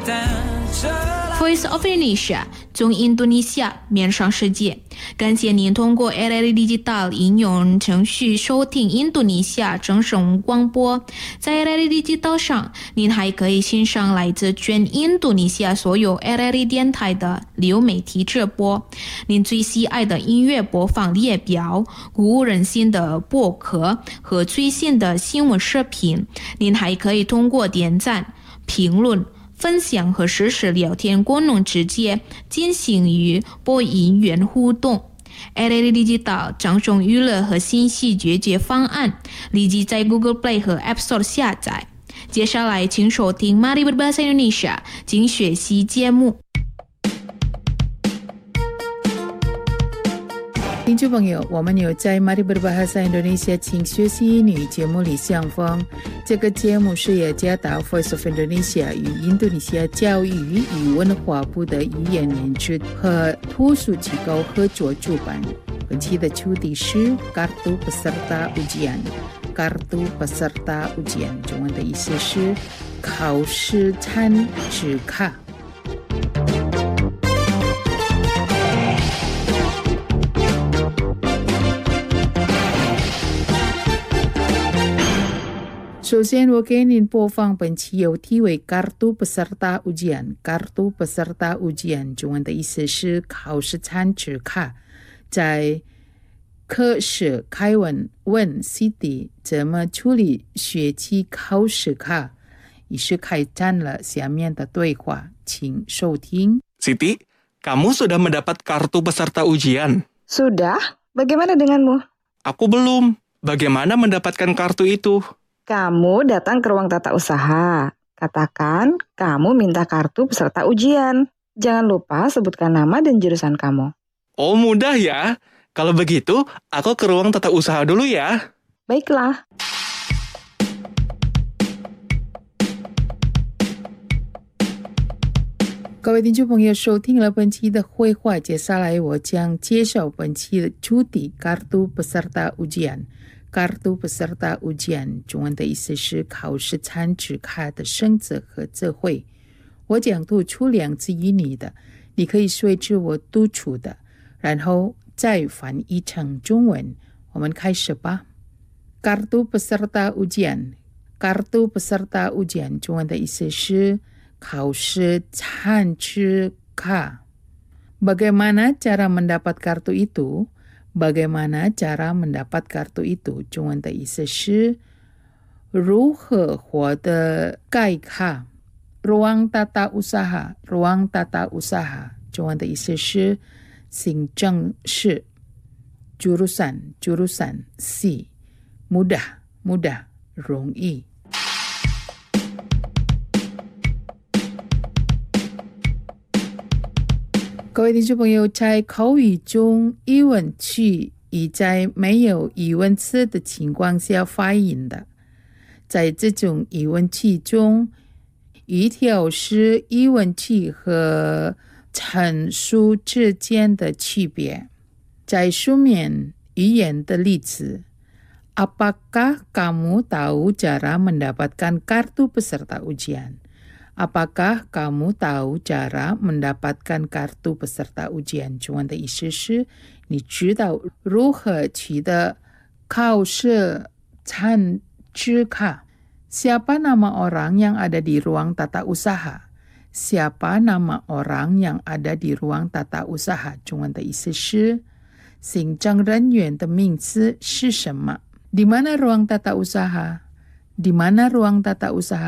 Voice of Indonesia 中印度尼西亚面向世界。感谢您通过 LLD Digital 应用程序收听印度尼西亚正声广播。在 LLD Digital 上，您还可以欣赏来自全印度尼西亚所有 LLD 电台的流媒体直播，您最喜爱的音乐播放列表、鼓舞人心的播客和最新的新闻视频。您还可以通过点赞、评论、分享和实时聊天功能直接进行与播音员互动。LLD Digital 掌声娱乐和信息解决方案立即在 Google Play 和 App Store 下载。接下来请收听 Mari Berbahasa Indonesia 精学习节目。 听众朋友，我们有在 Mari Berbahasa Indonesia 精学习英语节目里相逢。这个节目是雅加达 Voice of Indonesia 与印度尼西亚教育与文化部的语言研究和图书机构合作主办。本期的主题是 Kartu Peserta Ujian。Kartu Peserta Ujian 中文的意思是考试参纸卡。首先，我给您播放本期有题为 Kartu Peserta Ujian。Kartu Peserta Ujian 中文的意思是考试参纸卡。在课时开文问 Siti 怎么处理学期考试卡，于是开展了下面的对话，请收听。 Siti, kamu sudah mendapat kartu peserta ujian? Sudah, bagaimana denganmu? Aku belum. Bagaimana mendapatkan kartu itu? Kamu datang ke ruang tata usaha. Katakan kamu minta kartu peserta ujian. Jangan lupa sebutkan nama dan jurusan kamu. Oh, mudah ya. Kalau begitu, aku ke ruang tata usaha dulu ya. Baiklah. 各位听众朋友，收听了本期的绘画，接下来我将介绍本期的主题 Kartu Peserta Ujian。Kartu Peserta Ujian 中文的意思是考试参纸卡的生字和字汇。我将读出两字印尼的，你可以随着我读出的，然后再翻译成中文。我们开始吧。Kartu Peserta Ujian。Kartu Peserta Ujian 中文的意思是考试参纸卡。Bagaimana cara mendapat kartu itu？Bagaimana cara mendapat kartu itu？ 中文的意思是如何获得该卡。ruang tata usaha，ruang tata usaha， 中文的意思是行政室。jurusan C， mudah，容易。各位听众朋友，在口语中，疑问句以在没有疑问词的情况下发音的。在这种疑问句中，语调是疑问句和陈述之间的区别。在书面语言的例子 Apakah kamu tahu cara mendapatkan kartu peserta ujian？Apakah kamu tahu cara mendapatkan kartu peserta ujian？ 中文的意思是你知道如何取得考试参纸卡。Siapa nama orang yang ada di ruang tata usaha？ Siapa nama orang yang ada di ruang tata usaha？ 中文的意思是行政人员的名字是什么？ Di mana ruang tata usaha？ Di mana ruang tata usaha？